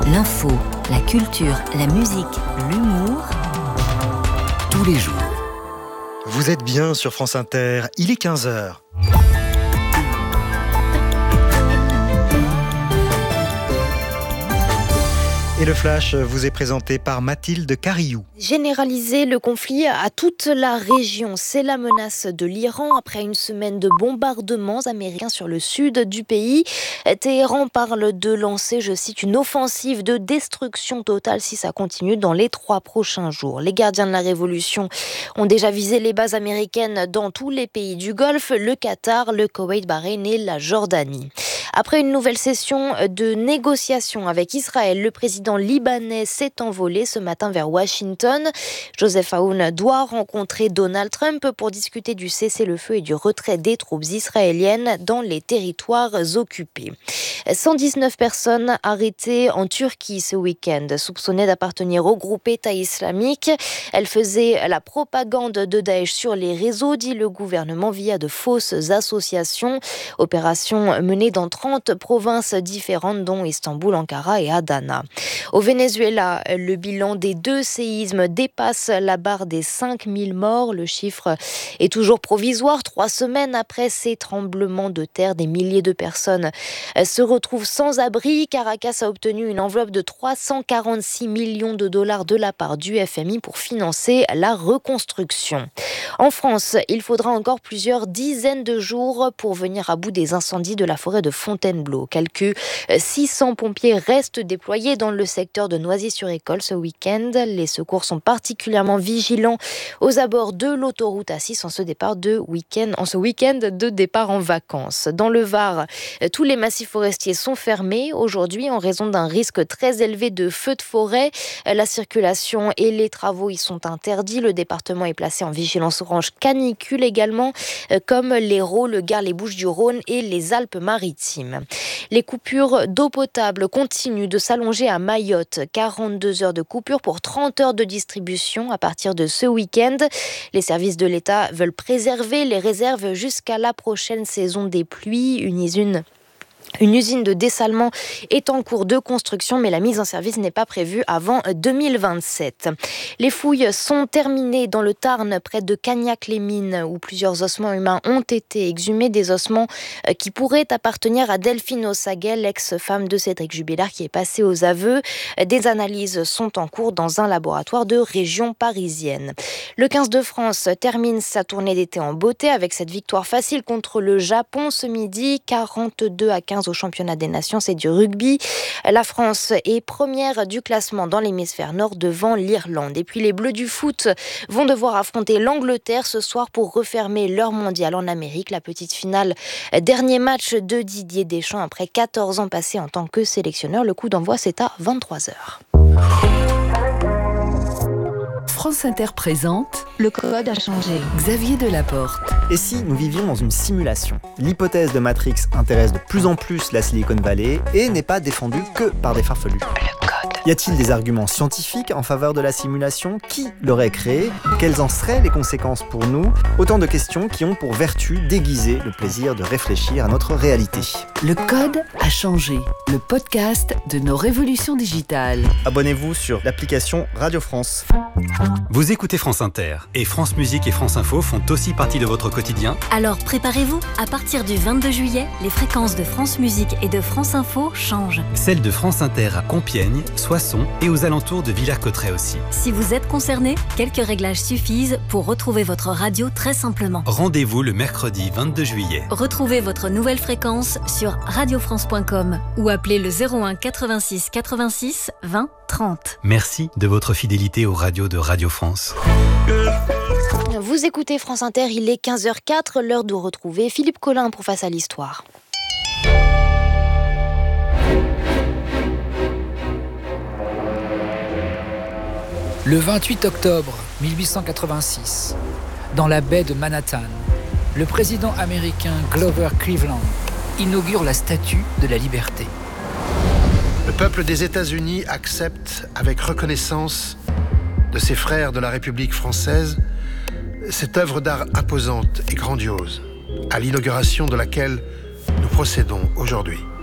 L'info, la culture, la musique, l'humour. Tous les jours. Vous êtes bien sur France Inter, il est 15h. Et le Flash vous est présenté par Mathilde Carillou. Généraliser le conflit à toute la région, c'est la menace de l'Iran après une semaine de bombardements américains sur le sud du pays. Téhéran parle de lancer, je cite, une offensive de destruction totale si ça continue dans les 3 prochains jours. Les gardiens de la révolution ont déjà visé les bases américaines dans tous les pays du Golfe, le Qatar, le Koweït, Bahreïn et la Jordanie. Après une nouvelle session de négociations avec Israël, le président libanais s'est envolé ce matin vers Washington. Joseph Aoun doit rencontrer Donald Trump pour discuter du cessez-le-feu et du retrait des troupes israéliennes dans les territoires occupés. 119 personnes arrêtées en Turquie ce week-end, soupçonnées d'appartenir au groupe État islamique. Elles faisaient la propagande de Daesh sur les réseaux, dit le gouvernement, via de fausses associations. Opération menée dans 30 provinces différentes, dont Istanbul, Ankara et Adana. Au Venezuela, le bilan des 2 séismes dépasse la barre des 5000 morts. Le chiffre est toujours provisoire. 3 semaines après ces tremblements de terre, des milliers de personnes se retrouvent sans abri. Caracas a obtenu une enveloppe de 346 millions de dollars de la part du FMI pour financer la reconstruction. En France, il faudra encore plusieurs dizaines de jours pour venir à bout des incendies de la forêt de Fontainebleau. Quelque 600 pompiers restent déployés dans le secteur de Noisy-sur-École ce week-end. Les secours sont particulièrement vigilants aux abords de l'autoroute A6 en ce week-end de départ en vacances. Dans le Var, tous les massifs forestiers sont fermés aujourd'hui en raison d'un risque très élevé de feux de forêt. La circulation et les travaux y sont interdits. Le département est placé en vigilance orange canicule également, comme l'Hérault, le Gard, les Bouches-du-Rhône et les Alpes-Maritimes. Les coupures d'eau potable continuent de s'allonger à Mayotte. 42 heures de coupure pour 30 heures de distribution à partir de ce week-end. Les services de l'État veulent préserver les réserves jusqu'à la prochaine saison des pluies. Une usine de dessalement est en cours de construction, mais la mise en service n'est pas prévue avant 2027. Les fouilles sont terminées dans le Tarn, près de Cagnac-les-Mines, où plusieurs ossements humains ont été exhumés, des ossements qui pourraient appartenir à Delphine Ossaguet, l'ex-femme de Cédric Jubilard, qui est passée aux aveux. Des analyses sont en cours dans un laboratoire de région parisienne. Le 15 de France termine sa tournée d'été en beauté avec cette victoire facile contre le Japon ce midi, 42-15 au championnat des nations, c'est du rugby. La France est première du classement dans l'hémisphère nord devant l'Irlande. Et puis les Bleus du foot vont devoir affronter l'Angleterre ce soir pour refermer leur mondial en Amérique. La petite finale, dernier match de Didier Deschamps après 14 ans passés en tant que sélectionneur. Le coup d'envoi, c'est à 23h. France Inter présente Le Code a changé. Xavier Delaporte. Et si nous vivions dans une simulation ? L'hypothèse de Matrix intéresse de plus en plus la Silicon Valley et n'est pas défendue que par des farfelus. Y a-t-il des arguments scientifiques en faveur de la simulation ? Qui l'aurait créée ? Quelles en seraient les conséquences pour nous ? Autant de questions qui ont pour vertu d'aiguiser le plaisir de réfléchir à notre réalité. Le Code a changé. Le podcast de nos révolutions digitales. Abonnez-vous sur l'application Radio France. Vous écoutez France Inter et France Musique et France Info font aussi partie de votre quotidien. Alors préparez-vous, à partir du 22 juillet, les fréquences de France Musique et de France Info changent. Celles de France Inter à Compiègne, Soissons et aux alentours de Villers-Cotterêts aussi. Si vous êtes concerné, quelques réglages suffisent pour retrouver votre radio très simplement. Rendez-vous le mercredi 22 juillet. Retrouvez votre nouvelle fréquence sur radiofrance.com ou appelez le 01 86 86 20 30. Merci de votre fidélité aux radios de Radio France. Vous écoutez France Inter, il est 15h04, l'heure de retrouver Philippe Collin pour Face à l'Histoire. Le 28 octobre 1886, dans la baie de Manhattan, le président américain Grover Cleveland inaugure la Statue de la Liberté. Le peuple des États-Unis accepte avec reconnaissance de ses frères de la République française cette œuvre d'art imposante et grandiose, à l'inauguration de laquelle nous procédons aujourd'hui.